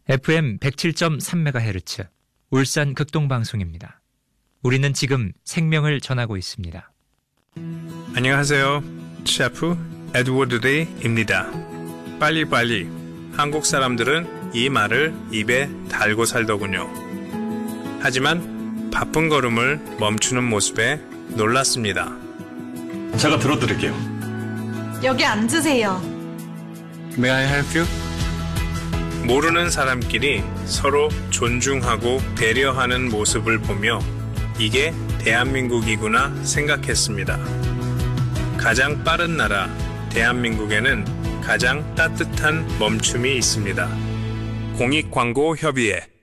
FM 107.3MHz 울산 극동방송입니다. 우리는 지금 생명을 전하고 있습니다. 안녕하세요. 셰프 에드워드 레이입니다. 빨리빨리. 한국 사람들은 이 말을 입에 달고 살더군요. 하지만 바쁜 걸음을 멈추는 모습에 놀랐습니다. 제가 들어드릴게요. 여기 앉으세요. May I help you? 모르는 사람끼리 서로 존중하고 배려하는 모습을 보며 이게 대한민국이구나 생각했습니다. 가장 빠른 나라 대한민국에는 가장 따뜻한 멈춤이 있습니다. 공익광고협의회